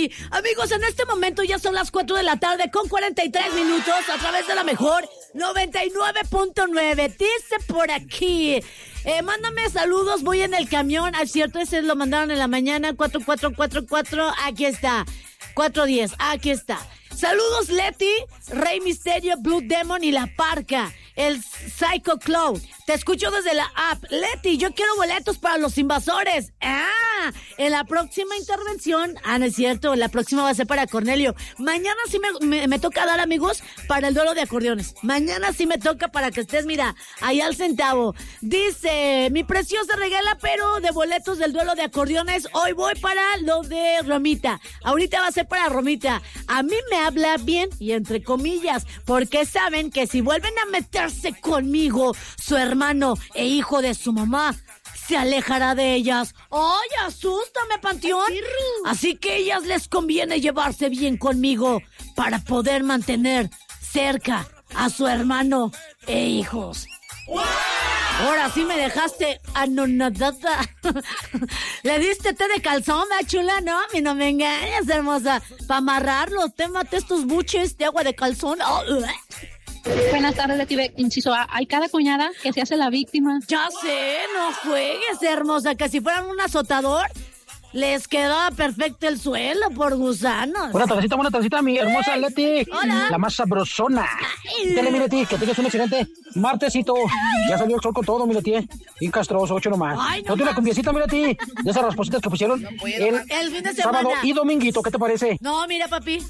sí. Amigos, en este momento ya son las 4 de la tarde con 43 minutos a través de la mejor 99.9. Dice por aquí, mándame saludos, voy en el camión. Ah, cierto, ese lo mandaron en la mañana, 4444, aquí está. 410, aquí está. Saludos, Leti, Rey Misterio, Blue Demon y La Parca, el Psycho Cloud. Te escucho desde la app. Leti, yo quiero boletos para los invasores. En la próxima intervención, no es cierto, la próxima va a ser para Cornelio. Mañana sí me toca dar, amigos, para el duelo de acordeones. Mañana sí me toca para que estés, mira, ahí al centavo. Dice, mi preciosa regala, pero de boletos del duelo de acordeones, hoy voy para lo de Romita. Ahorita va a ser para Romita. A mí me habla bien y entre comillas, porque saben que si vuelven a meterse conmigo, su hermano e hijo de su mamá se alejará de ellas. ¡Ay, asústame, Panteón! Así que a ellas les conviene llevarse bien conmigo para poder mantener cerca a su hermano e hijos. Ahora sí me dejaste anonadada. Le diste té de calzón, chula, ¿no? A mí no me engañas, hermosa. Para amarrarlo, te mate estos buches de agua de calzón. Buenas tardes, Leti. Inciso A, hay cada cuñada que se hace la víctima. Ya sé, no juegues, hermosa, que si fueran un azotador, les quedaba perfecto el suelo por gusanos. Buena tardecita, mi hermosa Leti. Hola. La más sabrosona. Dale, mi Leti, que tengas un excelente martesito. Ya salió el sol con todo, mi Leti. Bien castroso, 8 nomás. Ay, no Ponte una más. cumbiecita, mi Leti. De esas raspositas que pusieron El fin de semana. sábado y dominguito, ¿qué te parece? No, mira, papi.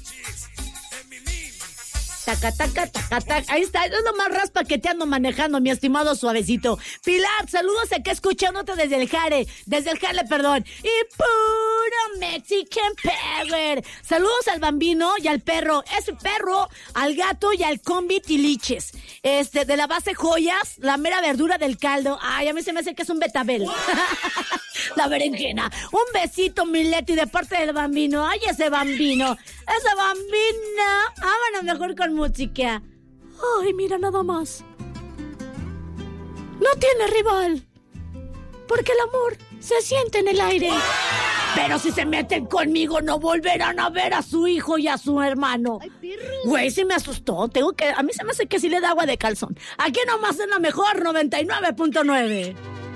Taca, taca, taca, taca. Ahí está, es lo más raspa que te ando manejando, mi estimado suavecito. Pilar, saludos acá escuchándote desde el Jale, perdón. Y puro Mexican Power. Saludos al Bambino y al perro, ese perro, al gato y al combi Tiliches. De la base Joyas, la mera verdura del caldo. Ay, a mí se me hace que es un betabel. La berenjena. Un besito, mi Leti, de parte del Bambino. Ay, ese Bambino. Vámonos mejor con música. Ay, mira nada más. No tiene rival. Porque el amor se siente en el aire. Pero si se meten conmigo, no volverán a ver a su hijo y a su hermano. Güey, sí me asustó. A mí se me hace que sí le da agua de calzón. Aquí nomás en la mejor 99.9.